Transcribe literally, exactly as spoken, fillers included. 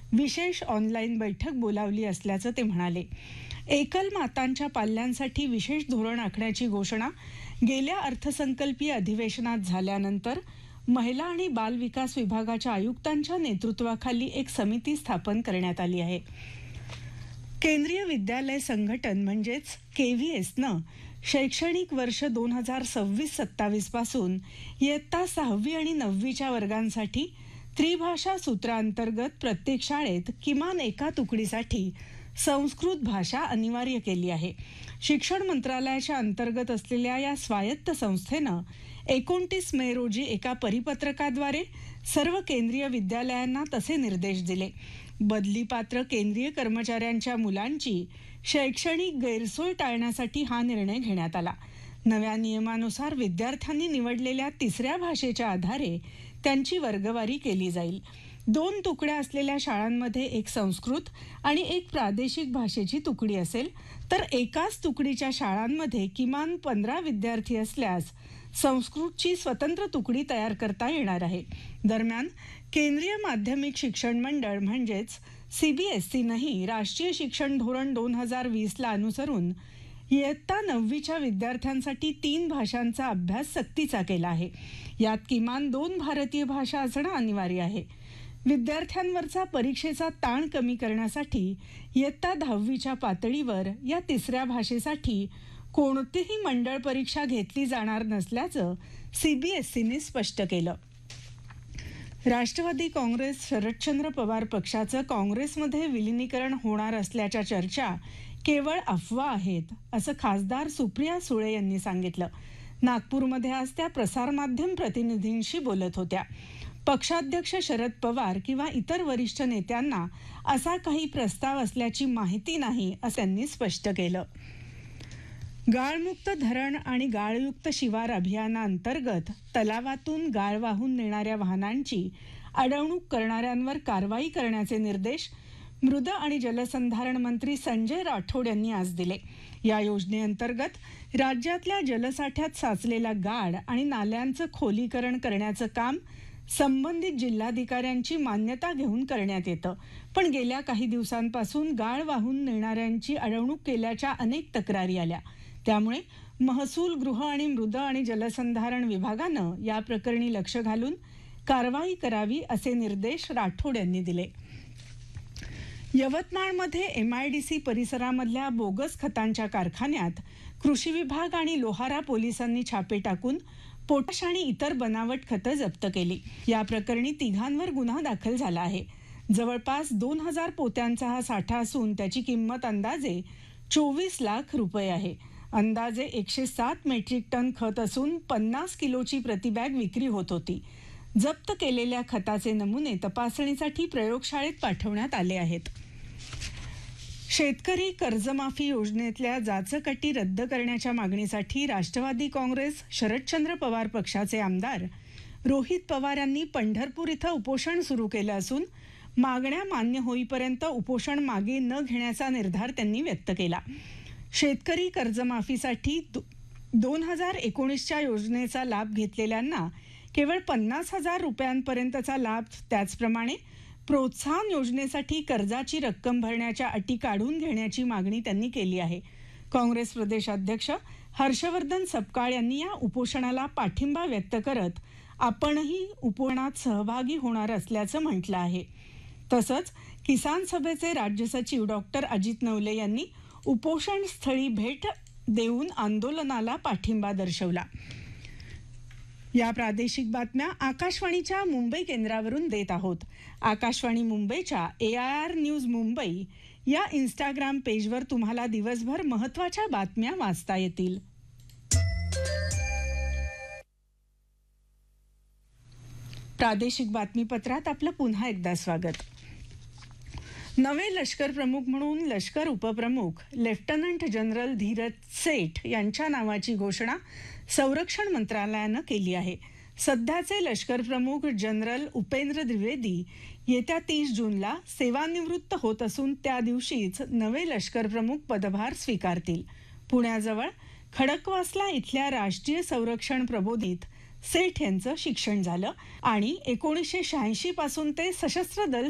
विशेष ऑनलाईन बैठक बोलावली असल्याचं ते म्हणाले. एकल मातांच्या पाल्यांसाठी विशेष धोरण आखण्याची घोषणा गेल्या अर्थसंकल्पीय अधिवेशनात झाल्यानंतर महिला आणि बाल विकास विभागाच्या आयुक्तांच्या नेतृत्वाखाली एक समिती स्थापन करण्यात आली आहे. केंद्रीय विद्यालय संघटन म्हणजेच केव्हीएसनं शैक्षणिक वर्ष दोन हजार सव्वीस सत्तावीस पासून इयत्ता सहावी आणि नववीच्या वर्गांसाठी त्रिभाषा सूत्रांतर्गत प्रत्येक शाळेत किमान एका तुकडीसाठी संस्कृत भाषा अनिवार्य केली आहे. शिक्षण मंत्रालयाच्या अंतर्गत असलेल्या या स्वायत्त संस्थेनं एकोणतीस मे रोजी एका परिपत्रकाद्वारे सर्व केंद्रीय विद्यालयांना तसे निर्देश दिले. बदलीपात्र केंद्रीय कर्मचाऱ्यांच्या मुलांची शैक्षणिक गैरसोय टाळण्यासाठी हा निर्णय घेण्यात आला. नव्या नियमानुसार विद्यार्थ्यांनी निवडलेल्या तिसऱ्या भाषेच्या आधारे त्यांची वर्गवारी केली जाईल. दोन तुकड्या असलेल्या शाळांमध्ये एक संस्कृत आणि एक प्रादेशिक भाषेची तुकडी असेल, तर एकाच तुकडीच्या शाळांमध्ये किमान पंधरा विद्यार्थी असल्यास संस्कृतची स्वतंत्र तुकडी तयार करता येणार आहे. दरम्यान केंद्रीय माध्यमिक शिक्षण मंडळ म्हणजेच सीबीएसईनंही राष्ट्रीय शिक्षण धोरण दोन हजार वीसला अनुसरून इयत्ता नववीच्या विद्यार्थ्यांसाठी तीन भाषांचा अभ्यास सक्तीचा केला आहे. यात किमान दोन भारतीय भाषा असणं अनिवार्य आहे. विद्यार्थ्यांवरचा परीक्षेचा ताण कमी करण्यासाठी इयत्ता दहावीच्या पातळीवर या तिसऱ्या भाषेसाठी कोणतीही मंडळ परीक्षा घेतली जाणार नसल्याचं सीबीएसईने स्पष्ट केलं. राष्ट्रवादी काँग्रेस शरदचंद्र पवार पक्षाचं काँग्रेसमध्ये विलिनीकरण होणार असल्याच्या चर्चा केवळ अफवा आहेत, असं खासदार सुप्रिया सुळे यांनी सांगितलं. नागपूरमध्ये आज त्या प्रसारमाध्यम प्रतिनिधींशी बोलत होत्या. पक्षाध्यक्ष शरद पवार किंवा इतर वरिष्ठ नेत्यांना असा काही प्रस्ताव असल्याची माहिती नाही, असं त्यांनी स्पष्ट केलं. गाळमुक्त धरण आणि गाळयुक्त शिवार अभियानाअंतर्गत तलावातून गाळ वाहून नेणाऱ्या वाहनांची अडवणूक करणाऱ्यांवर कारवाई करण्याचे निर्देश मृद आणि जलसंधारण मंत्री संजय राठोड यांनी आज दिले. या योजनेअंतर्गत राज्यातल्या जलसाठ्यात साचलेला गाळ आणि नाल्यांचं खोलीकरण करण्याचं काम संबंधित जिल्हाधिकाऱ्यांची मान्यता घेऊन करण्यात येतं. पण गेल्या काही दिवसांपासून गाळ वाहून नेणाऱ्यांची अडवणूक केल्याच्या अनेक तक्रारी आल्या. त्यामुळे महसूल, गृह आणि मृद आणि जलसंधारण विभागानं या प्रकरणी लक्ष घालून कारवाई करावी, असे निर्देश राठोड यांनी दिले. यवतमाळमध्ये एमआयडीसी परिसरामधल्या बोगस खतांच्या कारखान्यात कृषी विभाग आणि लोहारा पोलिसांनी छापे टाकून पोटॅश आणि इतर बनावट खतं जप्त केली. या प्रकरणी तिघांवर गुन्हा दाखल झाला आहे. जवळपास दोन हजार पोत्यांचा हा साठा असून त्याची किंमत अंदाजे चोवीस लाख रुपये आहे. अंदाजे एकशे सात मेट्रिक टन खत असून पन्नास किलोची प्रतिबॅग विक्री होत होती. जप्त केलेल्या खताचे नमुने तपासणीसाठी प्रयोगशाळेत पाठवण्यात आले आहेत. शेतकरी कर्जमाफी योजनेतल्या जाचक-अटी रद्द करण्याच्या मागणीसाठी राष्ट्रवादी काँग्रेस शरदचंद्र पवार पक्षाचे आमदार रोहित पवार यांनी पंढरपूर इथं उपोषण सुरू केलं असून मागण्या मान्य होईपर्यंत उपोषण मागे न घेण्याचा निर्धार त्यांनी व्यक्त केला. शेतकरी कर्जमाफीसाठी दोन हजार एकोणीसच्या योजनेचा लाभ घेतलेल्यांना केवळ पन्नास हजार रुपयांपर्यंतचा लाभ, त्याचप्रमाणे प्रोत्साहन योजनेसाठी कर्जाची रक्कम भरण्याच्या अटी काढून घेण्याची मागणी त्यांनी केली आहे. काँग्रेस प्रदेशाध्यक्ष हर्षवर्धन सपकाळ यांनी या उपोषणाला पाठिंबा व्यक्त करत आपणही उपोषणात सहभागी होणार असल्याचं म्हटलं आहे. तसंच किसान सभेचे राज्य सचिव डॉक्टर अजित नवले यांनी उपोषण स्थळी भेट देऊन आंदोलनाला पाठिंबा दर्शवला. या प्रादेशिक बातम्या आकाशवाणीच्या मुंबई केंद्रावरून देत आहोत. आकाशवाणी मुंबईच्या ए आय आर न्यूज मुंबई या इंस्टाग्राम पेजवर तुम्हाला दिवसभर महत्त्वाच्या बातम्या वाचता येतील. प्रादेशिक बातमीपत्रात आपलं पुन्हा एकदा स्वागत. नवे लष्कर प्रमुख म्हणून लष्कर उपप्रमुख लेफ्टनंट जनरल धीरज सेठ यांच्या नावाची घोषणा संरक्षण मंत्रालयानं केली आहे. सध्याचे लष्कर प्रमुख जनरल उपेंद्र द्विवेदी येत्या तीस जूनला सेवानिवृत्त होत असून त्या दिवशीच नवे लष्कर प्रमुख पदभार स्वीकारतील. पुण्याजवळ खडकवासला इथल्या राष्ट्रीय संरक्षण प्रबोधित सेठ यांचं शिक्षण झालं आणि एकोणीसशे शहाऐंशी पासून ते सशस्त्र दल